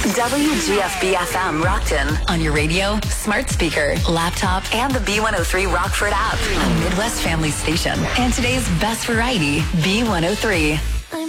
WGFB-FM Rockton. On your radio, smart speaker, laptop, and the B103 Rockford app. A Midwest family station. And today's best variety, B103.